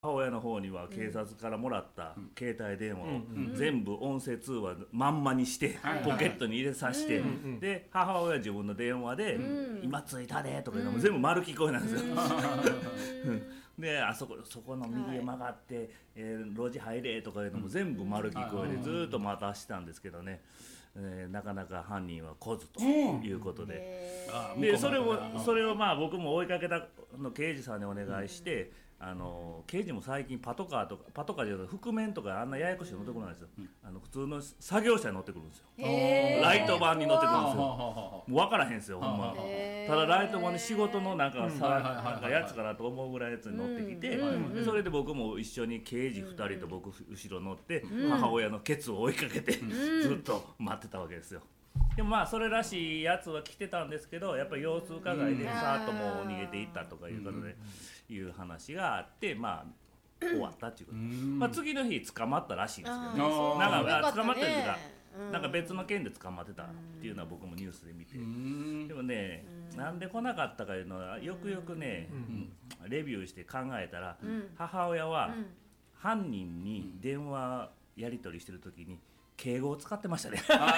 母親の方には警察からもらった携帯電話を全部音声通話まんまにしてポケットに入れさせて、で母親は自分の電話で「今着いたで」とかいうのも全部丸聞こえなんですよ。でそこの右へ曲がって、路地入れとかいうのも全部丸聞こえでずっと待たしてたんですけどね、なかなか犯人は来ずということで、でそれをまあ僕も追いかけたの刑事さんにお願いして、刑事も最近パトカーじゃなくて覆面とかあんなややこしいの乗ってこないんですよ、普通の作業車に乗ってくるんですよ。ライトバンに乗ってくるんですよ。もう分からへんですよほんま。ただライトバンに仕事のなんかやつかなと思うぐらいのやつに乗ってきて、でそれで僕も一緒に刑事2人と僕後ろ乗って母親のケツを追いかけてずっと待ってたわけですよ。でもまあそれらしいやつは来てたんですけど、やっぱり様子伺いでさーっともう逃げていったとかいうことでいう話があって、まあ終わったっていうこと、まあ、次の日捕まったらしいんですけどね。なんか捕まったりとか、なんか別の件で捕まってたっていうのは僕もニュースで見て、でもね、なんで来なかったかいうのはよくよくね、レビューして考えたら、母親は犯人に電話やり取りしてる時に敬語を使ってましたね。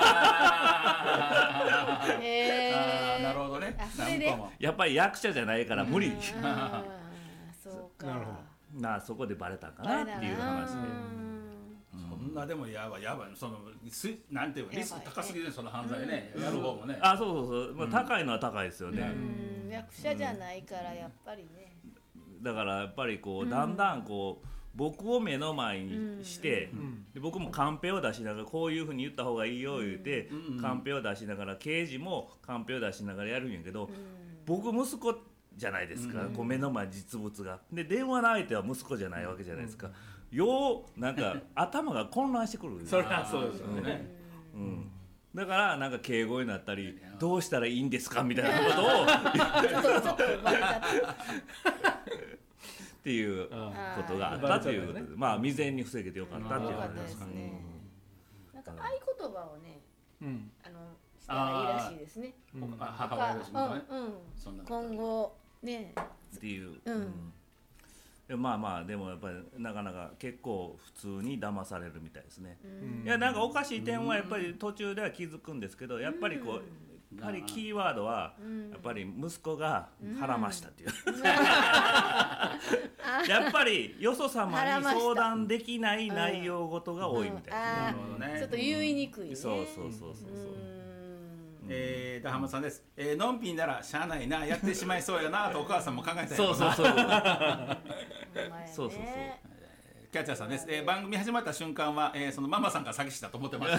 なるほどね。 やっぱり役者じゃないから無理。 そうか。 なるほど。そこでバレたかなっていう話で。 そんなでもやばいそのなんていうかリスク高すぎるその犯罪ね、やる方もね。 そう、まあ高いのは高いですよね。 役者じゃないからやっぱりね。 だからやっぱりこうだんだんこう。僕を目の前にして、で僕もカンペを出しながらこういうふうに言った方がいいよ言うて、カンペを出しながら刑事もカンペを出しながらやるんやけど、僕息子じゃないですか、こう目の前実物がで電話の相手は息子じゃないわけじゃないですか。なんか頭が混乱してくるんですよ。 それはそうですよね。 だからなんか敬語になったりどうしたらいいんですかみたいなことをっていうことがあったということで、まあ未然に防げてよかったっていう感じですかね。 なんか合言葉をね、したらいいらしいですね。 母親ですもんね。 今後ねっていう。まあでもやっぱりなかなか結構普通に騙されるみたいですね。いやなんかおかしい点はやっぱり途中では気づくんですけど、やっぱりこう。やはりキーワードはやっぱり息子が腹ましたっていう、やっぱりよそ様に相談できない内容ごとが多いみたいですね。ちょっと言いにくいね。 そうダハマさんです。のんぴんならしゃあないな、やってしまいそうやなとお母さんも考えたよな。 そうキャッチャーさんです。番組始まった瞬間は、そのママさんが詐欺師だと思ってました。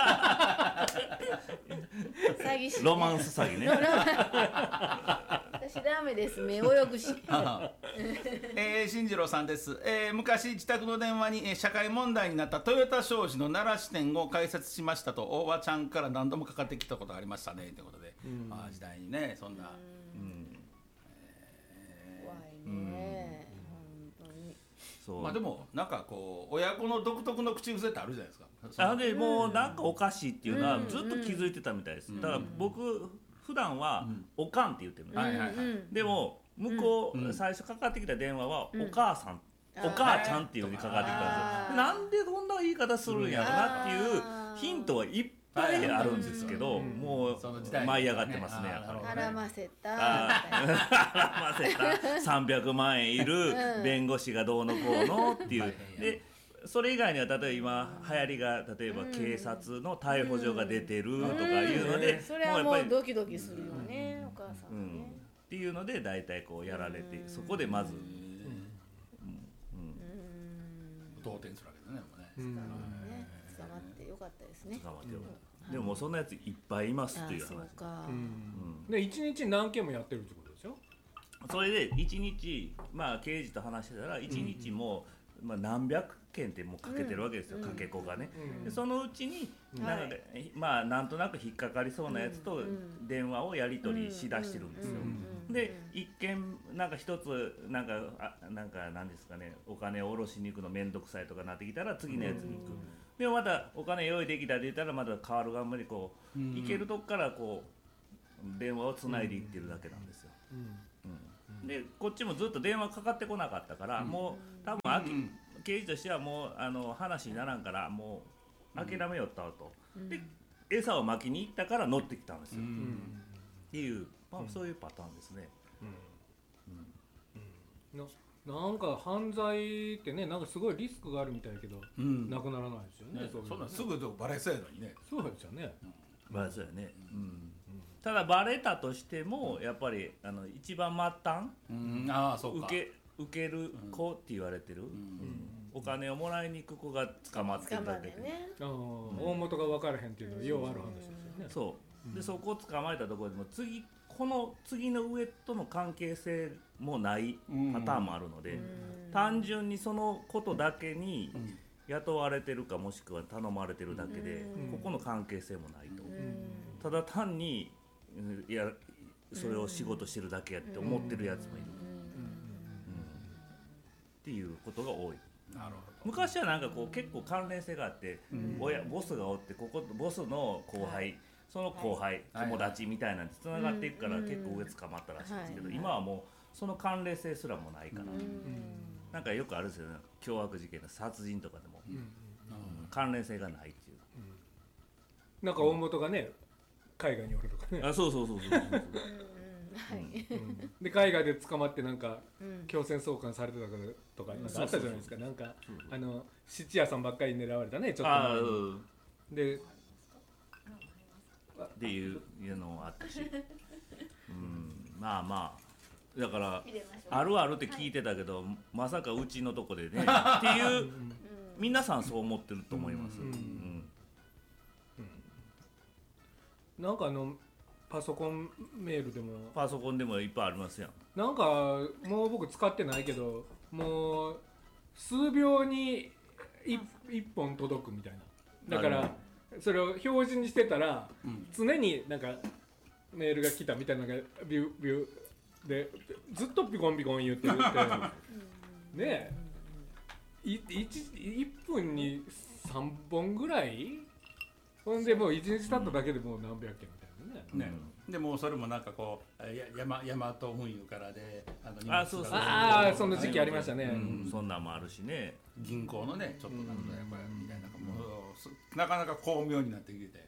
詐欺師、ね、 ロマンス詐欺ね。 私ダメです。目泳ぐし。 進次郎さんです。昔自宅の電話に、社会問題になった豊田商事の奈良支店を開設しましたと大場ちゃんから何度もかかってきたことがありましたねということで、時代にねそんな。 怖いね。 まあでもなんかこう親子の独特の口癖ってあるじゃないですか。 でもうなんかおかしいっていうのはずっと気づいてたみたいです。だから僕普段はおかんって言ってるんです。でも向こう最初かかってきた電話はお母さん、お母ちゃんっていう風にかかってきたんですよ。なんでこんな言い方するんやろなっていうヒントはいっぱいあるんですけど、もう舞い上がってますね。 絡ませた 300万円いる弁護士がどうのこうのっていうで、それ以外には例えば今流行りが例えば警察の逮捕状が出てるとかいうので、 それはもうドキドキするよね、お母さんね。 っていうので大体こうやられて、そこでまず動転するわけだね。 捕まってよかったですね。 捕まってよかった。でもそんなやついっぱいいますっていう話。 そうか。 で1日何件もやってるってことですよ。 それで1日まあ刑事と話してたら1日もまあ何百件ってもうかけてるわけですよ、かけ子がね。でそのうちになんかまあなんとなく引っかかりそうなやつと電話をやり取りしだしてるんですよ。で一件なんか一つなんか何ですかね、お金を下ろしに行くの面倒くさいとかなってきたら次のやつに行く。でもまたお金用意できたって言ったらまた変わるがんまりこう行けるとこからこう電話をつないでいってるだけなんですよ。 でこっちもずっと電話かかってこなかったから、もう多分刑事としてはもう話にならんからもう諦めよったわと、で餌を巻きに行ったから乗ってきたんですよ、っていう、そういうパターンですね。 なんか犯罪ってね、なんかすごいリスクがあるみたいだけど、なくならないですよね。 そんなすぐでもバレそうやのにね。 そうですよね。 バレそうやね。ただバレたとしてもやっぱり一番末端、受ける子って言われてる、お金をもらいに行く子が捕まってるだけで、 大元が分からへんっていうのはようある話ですよね。 そうで、そこを捕まえたところでもこの次の上との関係性もないパターンもあるので、単純にそのことだけに雇われてるかもしくは頼まれてるだけで、ここの関係性もないと、ただ単にそれを仕事してるだけやって思ってるやつもいる、っていうことが多い。 なるほど。 昔はなんかこう結構関連性があって、ボスがおってボスの後輩、その後輩、友達みたいなんでつながっていくから結構上捕まったらしいんですけど、今はもうその関連性すらもないから、なんかよくあるんですよね、凶悪事件の殺人とかでも、関連性がないっていう、 なんか大元がね海外におるとかね。 そうで海外で捕まってなんか強制送還されてたとかなんかあったじゃないですか。なんか質屋さんばっかり狙われたね、ちょっとでっていうのもあったし、まあだからあるあるって聞いてたけど、まさかうちのとこでねっていう皆さんそう思ってると思います。 なんかパソコンメールでもパソコンでもいっぱいありますやん。 なんかもう僕使ってないけど、もう数秒に1本届くみたいな。だからそれを表示にしてたら、常になんかメールが来たみたいなのがビューでずっとピコンピコン言ってるってねえ、1分に3本ぐらい、ほんでもう1日経っただけでもう何百件みたいなね。 でもそれもなんかこうヤマト運輸からでそんな時期ありましたね。 そんなんもあるしね、 銀行のねちょっとなんだよこれみたいな、なかなか巧妙になってきて、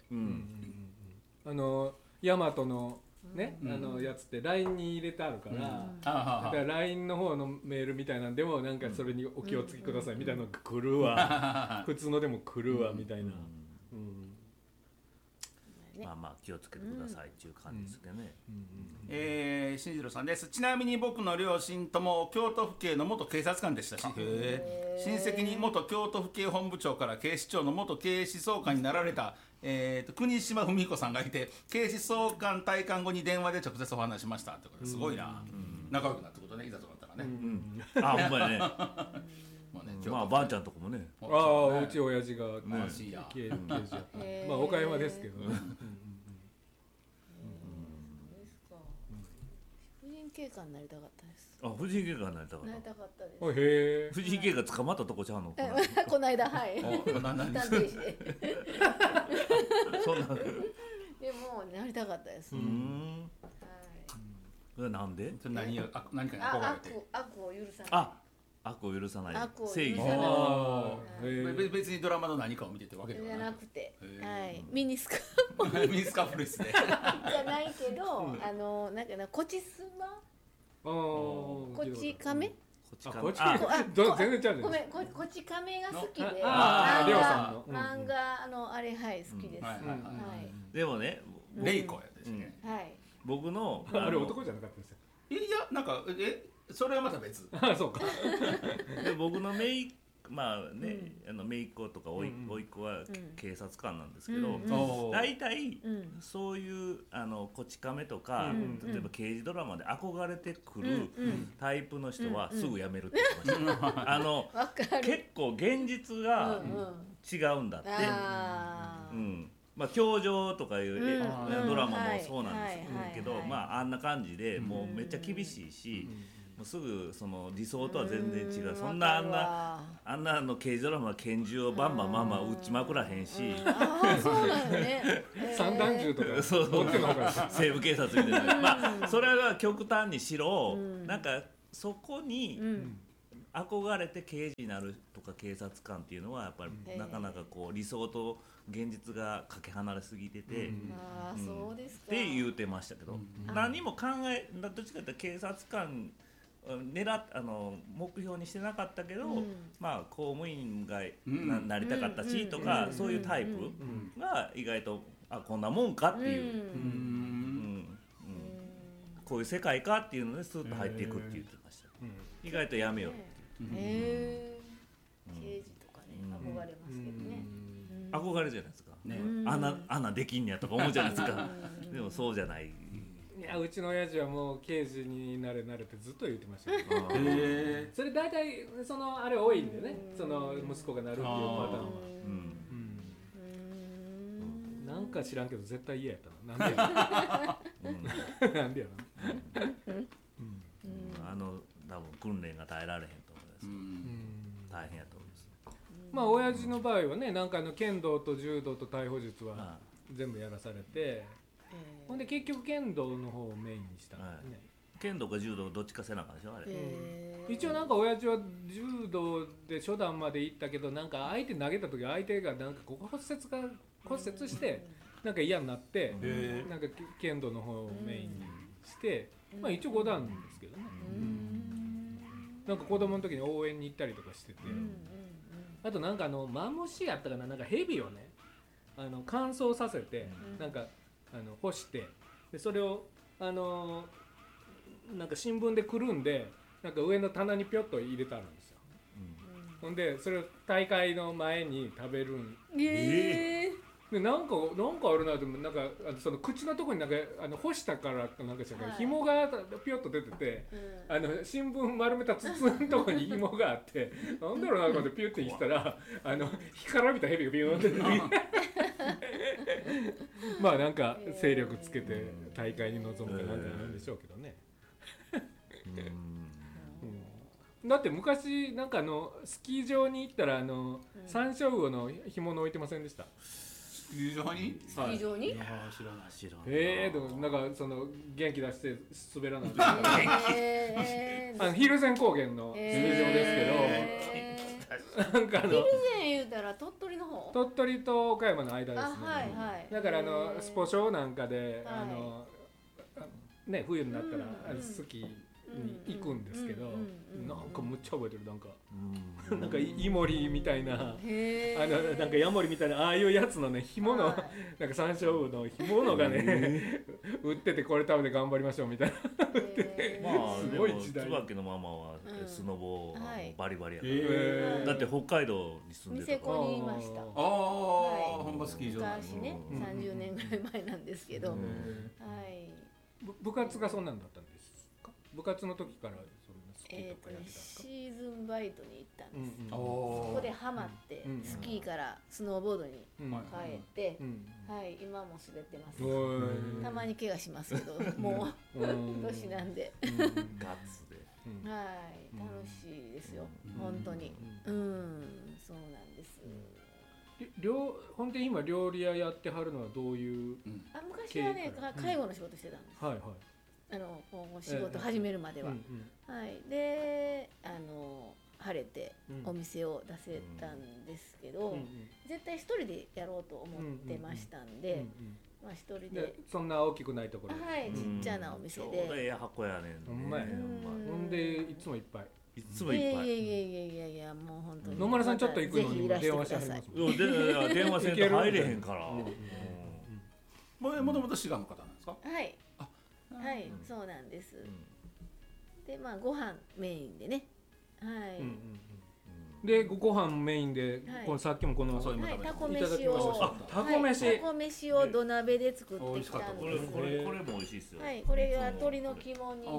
ヤマトのね、やつって LINE に入れてあるから、だから LINE の方のメールみたいなんでもなんかそれにお気をつけくださいみたいなのが来るわ、普通のでも来るわみたいな。 まあ気をつけてくださいっていう感じですけどね。 進次郎さんです。ちなみに僕の両親とも京都府警の元警察官でしたし、親戚に元京都府警本部長から警視庁の元警視総監になられた、国島文彦さんがいて、警視総監退官後に電話で直接お話しましたってことですごいな、仲良くなったことね、いざとなったらね。 ほんまやね。まあばあちゃんとこもね。 うち親父が刑事やった。まあ岡山ですけどね。 婦人警官になりたかったです。 婦人警官になりたかった。 なりたかったです。 婦人警官捕まったとこちゃうの？ この間はい。探偵士で。 そんな。 でもなりたかったです。 それなんで？ 何かに憧れて。 悪を許さない。 悪を許さない。 正義じゃない。 別にドラマの何かを見ててわけではない。 じゃなくて、ミニスカプレスで。 じゃないけど、なんかコチスマ、コチカメ、 全然ちゃうね。 ごめん、コチカメが好きで、 りょうさんの漫画あれ好きです。 でもね、 レイコやですね。 僕のあれ男じゃなかったですよ。 いやなんかそれはまた別。 そうか。 で僕の姪っ子とか甥っ子は警察官なんですけど、大体そういうこち亀とか、例えば刑事ドラマで憧れてくるタイプの人はすぐ辞めるって言ってました。結構現実が違うんだって。まあ教場とかいうドラマもそうなんですけど、まああんな感じでもうめっちゃ厳しいし、 もうすぐその理想とは全然違う。そんなあんなの刑事ドラマは拳銃をバンバン撃ちまくらへんし、 そうなんよね。 散弾銃とかそう持ってるのか西部警察みたいな、まあそれは極端にしろ、なんかそこに憧れて刑事になるとか警察官っていうのはやっぱりなかなかこう理想と現実がかけ離れすぎてて、 そうですかって言うてましたけど、何も考えどっちかというと警察官目標にしてなかったけど、まあ公務員がなりたかったしとか、そういうタイプが意外とこんなもんかっていう、こういう世界かっていうのでスーッと入っていくって言ってました。意外とやめようっていう。刑事とかね憧れますけどね。 憧れじゃないですか。穴できんやとか思うじゃないですか。でもそうじゃない。 いやうちの親父はもう刑事になれってずっと言ってましたけどそれ大体そのあれ多いんでね、その息子がなるっていうパターンはなんか知らんけど絶対嫌やったな。なんでやろ多分訓練が耐えられへんと思います。大変やと思います。 まあ親父の場合はね、なんか剣道と柔道と逮捕術は全部やらされて、ほんで結局剣道の方をメインにしたんですね。 剣道か柔道どっちかせなあかんでしょあれ。 一応なんか親父は柔道で初段まで行ったけど、なんか相手投げた時相手がなんかここ骨折してなんか嫌になって、なんか剣道の方をメインにして、まあ一応5段ですけどね。なんか子供の時に応援に行ったりとかしてて、あとなんかマムシやったかな、なんか蛇をね乾燥させて、なんか干して、でそれをなんか新聞でくるんで、なんか上の棚にピョッと入れてあるんですよ。ほんでそれを大会の前に食べるんで、なんかあるなと思って、なんかその口のところになんか干したからかなんかしたから、紐がピョッと出てて、新聞丸めた筒のところに紐があって、なんだろうなと思ってピュッてしたら干からびた蛇がビューンって出てまあなんか勢力つけて大会に臨むかなんかなんでしょうけどね。だって昔なんかスキー場に行ったらサンショウウオの干物置いてませんでした？ スキー場に？ スキー場に？ 知らない。 でもなんかその元気出して滑らない。蒜山高原のスキー場ですけど、なんか蒜山言うたら鳥取の方？ 鳥取と岡山の間ですね。だからスポ少なんかでね冬になったらスキーに行くんですけど、なんかむっちゃ覚えてる、なんかイモリみたいななんかヤモリみたいなああいうやつのね干物、なんか山椒魚の干物がね売ってて、これ食べて頑張りましょうみたいなまあすごい時代。 椿のママはスノボバリバリやから、だって北海道に住んでたから。 ニセコにいました。 本場スキー場昔ね、30年ぐらい前なんですけど、 部活がそんなんだったんですか？部活の時からそんなスキーとかやってたんですか？ シーズンバイトに行ったんです。そこでハマってスキーからスノーボードに変えて、今も滑ってます。たまに怪我しますけど、もう年なんでガッツで、 楽しいですよ本当に。そうなんです。 ほんで今料理屋やってはるのはどういう？ 昔はね介護の仕事してたんです。仕事始めるまでは。で晴れてお店を出せたんですけど、絶対一人でやろうと思ってましたんで、一人で。 そんな大きくないところで。 ちっちゃなお店で。 ちょうどええ箱やねん。 ほんでいつもいっぱい。 いつもいっぱい。いやもう本当に。 野村さんちょっと行くのに電話してはります。 電話せんと入れへんから。 もともと滋賀の方なんですか？ はい、そうなんです。でご飯メインでね。 でご飯メインでさっきもこのタコ飯を土鍋で作ってきたんです。 これも美味しいですよ。 これが鶏の肝煮です。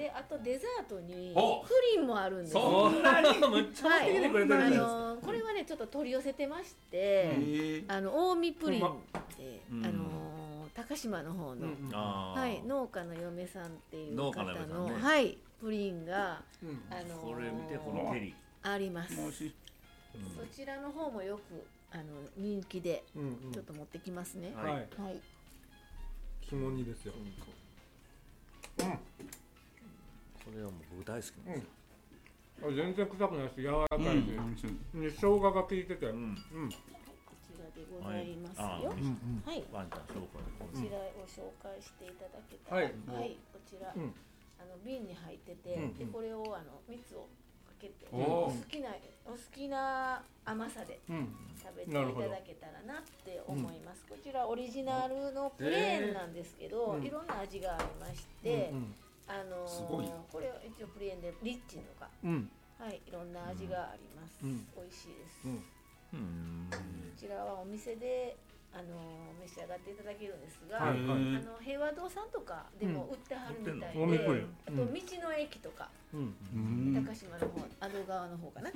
であとデザートにプリンもあるんです。 そんなにむっちゃ持ってきてくれてるんですか？ これはねちょっと取り寄せてまして、近江プリンって高島の方の、 はい、 農家の嫁さんっていう方の、 ね、 はい、プリンが、 これ見て、このペリあります。そちらの方もよく人気で、ちょっと持ってきますね。 はい。肝煮ですよ。 これはもう僕大好きなんですよ。 全然臭くないし柔らかいし、生姜が効いてて、こちらでございますよ。はい。 ワンちゃん紹介。 こちらを紹介していただけたら、はい、こちら瓶に入ってて、でこれを蜜をかけて、お好きな甘さで食べていただけたらなって思います。こちらオリジナルのプレーンなんですけど、いろんな味がありまして。これは一応プレーンでリッチとか、はい、いろんな味があります。美味しいです。こちらはお店で召し上がっていただけるんですが、平和堂さんとかでも売ってはるみたいで、あと道の駅とか、高島の方、安堵川の方かな。はい。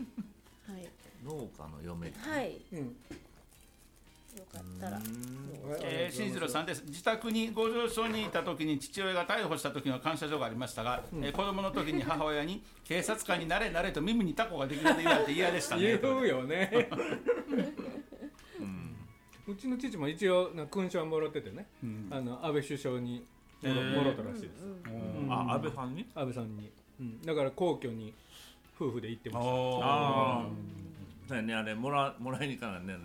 農家の嫁。 はい。よかったら進次郎さんです。自宅にご上所にいた時に父親が逮捕した時の感謝状がありましたが、子供の時に母親に警察官になれなれと耳にタコができると言われて嫌でしたね。 言うよね。うちの父も一応勲章はもらっててね、安倍首相にもらったらしいです。 安倍さんに？ 安倍さんに。だから皇居に夫婦で行ってました。 そうやね、あれもらいに行かないね。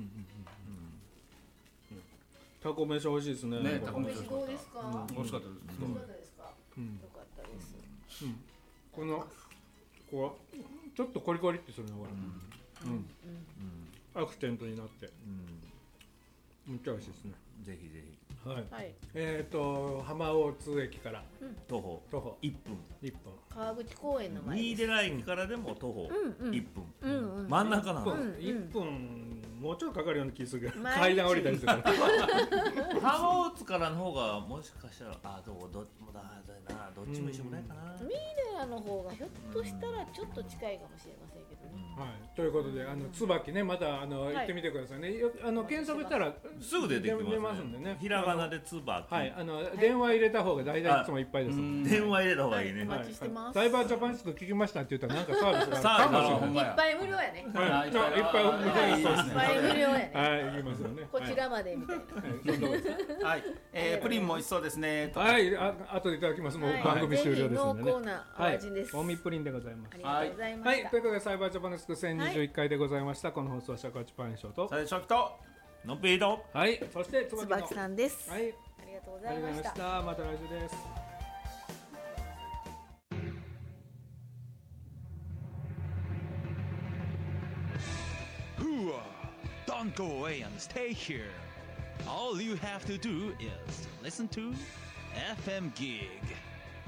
タコ飯美味しいですね。 タコ飯どうですか？ 美味しかったです。 よかったです。 このちょっとコリコリってするのがアクセントになってめっちゃ美味しいですね。 ぜひぜひ。 はい。浜大津駅から徒歩1分。 川口公園の前。 新寺駅からでも徒歩1分。真ん中なの。 1分もうちょっとかかるような気するけど、階段降りたりするから。 浜大津からの方がもしかしたらどっちも一緒ぐらいかな。 ミイラの方がひょっとしたらちょっと近いかもしれませんけどね。 はい。ということで椿ね、また行ってみてくださいね。検索したらすぐ出てきますんでね。 ひらがなで椿。 はい。電話入れた方が大体いつもいっぱいです。 電話入れた方がいいね。 お待ちしてます。 サイバージャパンスク聞きましたって言ったらなんかサービスがあるかもしれない。いっぱい無料やね。 いっぱい無料やね。はい、言いますよね。 こちらまでみたいな。はい。プリンも美味しそうですね。 はい、後でいただきます。もう番組終了ですのでね。 濃厚なお味です。 近江プリンでございます。 ありがとうございます。はい、ということでサイバージャパンスク1021回でございました。この放送は坂内パンショーと佐々木翔樹とのっぴーと、 はい、そして椿さんです。 はい、 ありがとうございました。 また来週です。 Don't go away and stay here. All you have to do is listen to FM Gig.